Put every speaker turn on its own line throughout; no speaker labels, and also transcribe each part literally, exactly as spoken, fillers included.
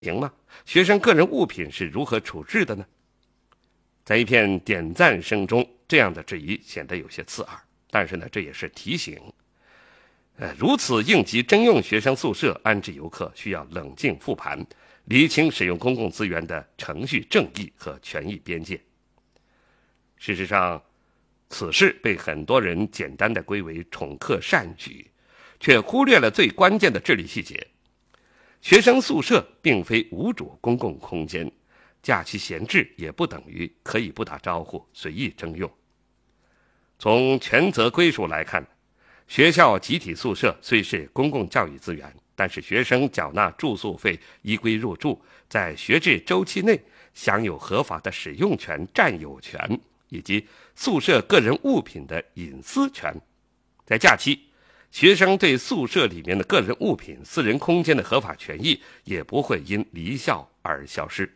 行吗？学生个人物品是如何处置的呢？在一片点赞声中，这样的质疑显得有些刺耳，但是呢，这也是提醒。呃，如此应急征用学生宿舍安置游客，需要冷静复盘，厘清使用公共资源的程序正义和权益边界。事实上，此事被很多人简单地归为宠客善举，却忽略了最关键的治理细节。学生宿舍并非无主公共空间，假期闲置也不等于可以不打招呼随意征用。从权责归属来看，学校集体宿舍虽是公共教育资源，但是学生缴纳住宿费依规入住，在学制周期内享有合法的使用权、占有权以及宿舍个人物品的隐私权。在假期，学生对宿舍里面的个人物品、私人空间的合法权益也不会因离校而消失。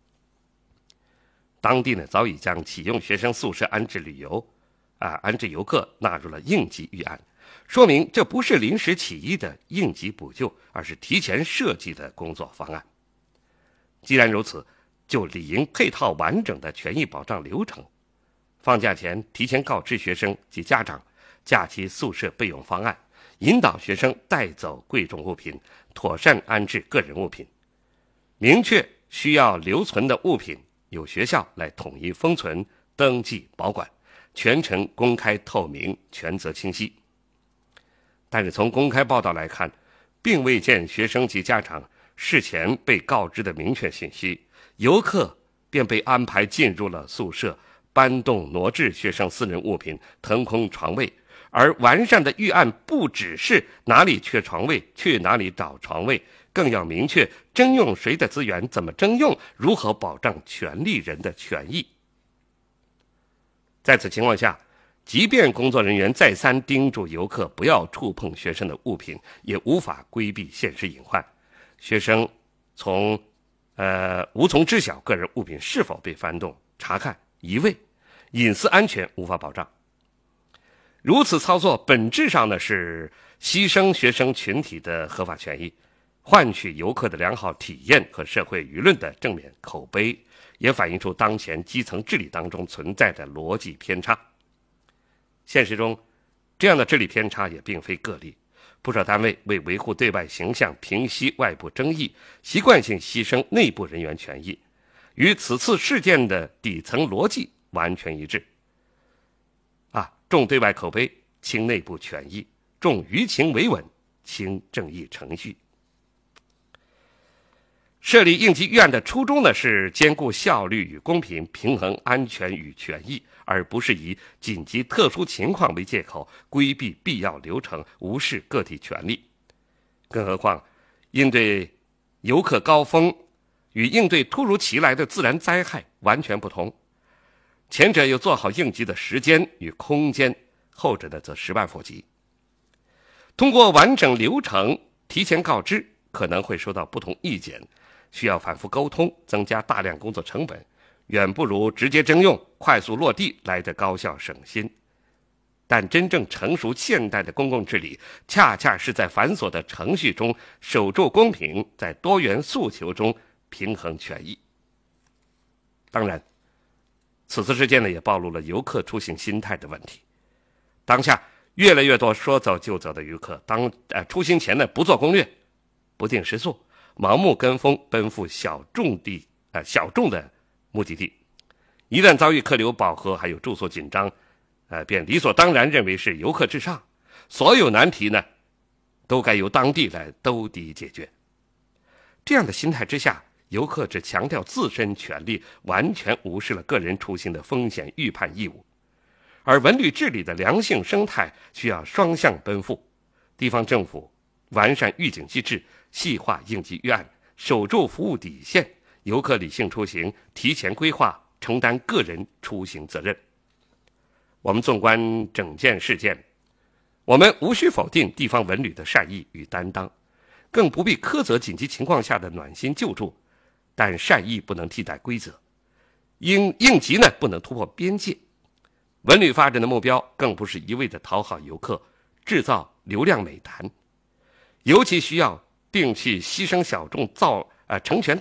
当地呢，早已将启用学生宿舍安置旅游啊安置游客纳入了应急预案，说明这不是临时起意的应急补救，而是提前设计的工作方案。既然如此，就理应配套完整的权益保障流程。放假前提前告知学生及家长假期宿舍备用方案，引导学生带走贵重物品，妥善安置个人物品。明确需要留存的物品由学校来统一封存、登记、保管，全程公开透明，权责清晰。但是从公开报道来看，并未见学生及家长事前被告知的明确信息，游客便被安排进入了宿舍，搬动挪至学生私人物品，腾空床位。而完善的预案不只是哪里缺床位去哪里找床位，更要明确征用谁的资源，怎么征用，如何保障权利人的权益。在此情况下，即便工作人员再三叮嘱游客不要触碰学生的物品，也无法规避现实隐患。学生从呃无从知晓个人物品是否被翻动、查看、移位，隐私安全无法保障。如此操作本质上呢是牺牲学生群体的合法权益，换取游客的良好体验和社会舆论的正面口碑，也反映出当前基层治理当中存在的逻辑偏差。现实中，这样的治理偏差也并非个例，不少单位为维护对外形象、平息外部争议，习惯性牺牲内部人员权益，与此次事件的底层逻辑完全一致。啊，重对外口碑，轻内部权益；重舆情维稳，轻正义程序。设立应急预案的初衷呢，是兼顾效率与公平，平衡安全与权益，而不是以紧急特殊情况为借口，规避必要流程，无视个体权利。更何况，应对游客高峰与应对突如其来的自然灾害完全不同。前者有做好应急的时间与空间，后者呢则十万不及。通过完整流程提前告知，可能会收到不同意见，需要反复沟通，增加大量工作成本，远不如直接征用、快速落地来得高效省心。但真正成熟现代的公共治理，恰恰是在繁琐的程序中守住公平，在多元诉求中平衡权益。当然，此次事件呢，也暴露了游客出行心态的问题。当下越来越多说走就走的游客，当呃出行前呢不做攻略，不定时速，盲目跟风，奔赴小众地呃小众的目的地。一旦遭遇客流饱和，还有住宿紧张，呃便理所当然认为是游客至上，所有难题呢都该由当地来兜底解决。这样的心态之下，游客只强调自身权利，完全无视了个人出行的风险预判义务。而文旅治理的良性生态需要双向奔赴，地方政府完善预警机制，细化应急预案，守住服务底线，游客理性出行，提前规划，承担个人出行责任。我们纵观整件事件，我们无需否定地方文旅的善意与担当，更不必苛责紧急情况下的暖心救助，但善意不能替代规则，应应急呢不能突破边界。文旅发展的目标更不是一味的讨好游客，制造流量美谈，尤其需要摒弃牺牲小众造呃，成全